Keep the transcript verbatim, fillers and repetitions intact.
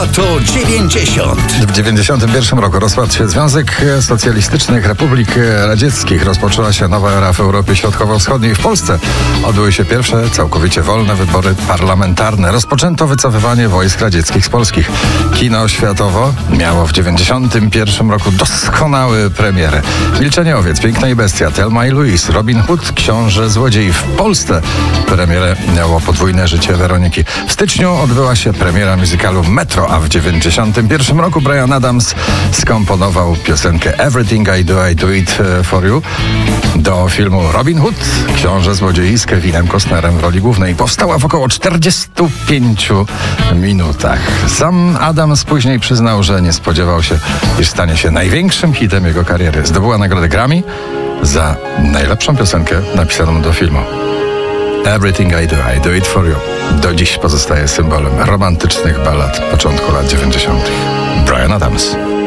To dziewięćdziesiąt. W dziewięćdziesiątym pierwszym roku rozpadł się Związek Socjalistycznych Republik Radzieckich. Rozpoczęła się nowa era w Europie Środkowo-Wschodniej. W Polsce odbyły się pierwsze całkowicie wolne wybory parlamentarne. Rozpoczęto wycofywanie wojsk radzieckich z polskich. Kino światowo miało w dziewięćdziesiątym pierwszym roku doskonały premierę. Milczenie owiec, Piękna i bestia, Thelma i Louise, Robin Hood, Książę złodziei. W Polsce premierę miało Podwójne życie Weroniki. W styczniu odbyła się premiera musicalu Metro, a w dziewięćdziesiątym pierwszym roku Bryan Adams skomponował piosenkę Everything I Do, I Do It For You do filmu Robin Hood, Książę złodziei z Kevinem Costnerem w roli głównej. Powstała w około czterdziestu pięciu minutach. Sam Adams później przyznał, że nie spodziewał się, iż stanie się największym hitem jego kariery. Zdobyła nagrodę Grammy za najlepszą piosenkę napisaną do filmu. Everything I Do, I Do It For You do dziś pozostaje symbolem romantycznych ballad początku lat dziewięćdziesiątych. Bryan Adams.